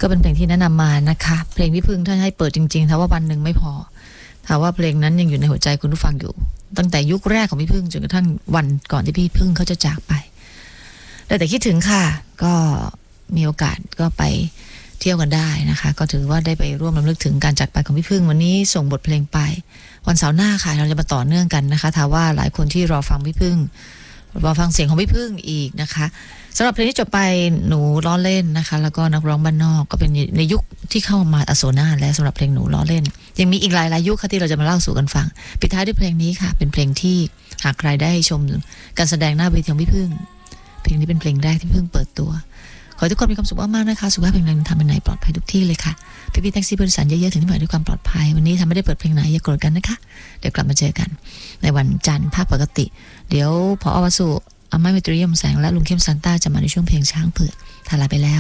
ก็เป็นเพลงที่แนะนำมานะคะเพลงพี่พึ่งถ้าให้เปิดจริงๆถ้าว่าวันหนึ่งไม่พอถ้าว่าเพลงนั้นยังอยู่ในหัวใจคุณผู้ฟังอยู่ตั้งแต่ยุคแรกของพี่พึ่งจนกระทั่งวันก่อนที่พี่พึ่งเขาจะจากไปแต่คิดถึงค่ะก็มีโอกาสก็ไปเที่ยวกันได้นะคะก็ถือว่าได้ไปร่วมรำลึกถึงการจากไปของพี่พึ่งวันนี้ส่งบทเพลงไปวันเสาร์หน้าค่ะเราจะมาต่อเนื่องกันนะคะถ้าว่าหลายคนที่รอฟังพี่พึ่งรอฟังเสียงของพี่พึ่งอีกนะคะสำหรับเพลงที่จบไปหนูล้อเล่นนะคะแล้วก็นักร้องบ้านนอกก็เป็นในยุคที่เข้ามาอโศนาแล้วสำหรับเพลงหนูล้อเล่นยังมีอีกหลายยุคค่ะที่เราจะมาเล่าสู่กันฟังปิดท้ายด้วยเพลงนี้ค่ะเป็นเพลงที่หากใครได้ชมการแสดงหน้าเวทีของพี่พึ่งเพลงนี้เป็นเพลงแรกที่พี่พึ่งเปิดตัวขอให้ทุกคนมีความสุขมากๆนะคะสุขภาพแข็งแรงทำเป็นไหนปลอดภัยทุกที่เลยค่ะพี่แท็กซี่บริษัทเยอะๆถึงที่หมายด้วยความปลอดภัยวันนี้ทำไม่ได้เปิดเพลงไหนอย่าโกรธกันนะคะเดี๋ยวกลับมาเจอกันในวันจันทร์ภาคปกติเดี๋ยวผอ.วสุอาม่าเมตรียมแสงและลุงเข้มซันต้าจะมาในช่วงเพลงช้างเผือกทาลาไปแล้ว